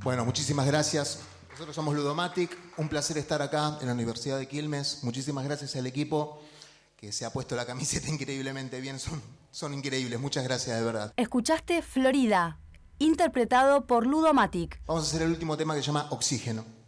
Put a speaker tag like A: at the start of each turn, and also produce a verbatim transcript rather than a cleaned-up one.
A: Bueno, muchísimas gracias. Nosotros somos Ludomatic. Un placer estar acá en la Universidad de Quilmes. Muchísimas gracias al equipo que se ha puesto la camiseta increíblemente bien. Son, son increíbles. Muchas gracias, de verdad.
B: Escuchaste Florida, interpretado por Ludomatic.
A: Vamos a hacer el último tema que se llama Oxígeno.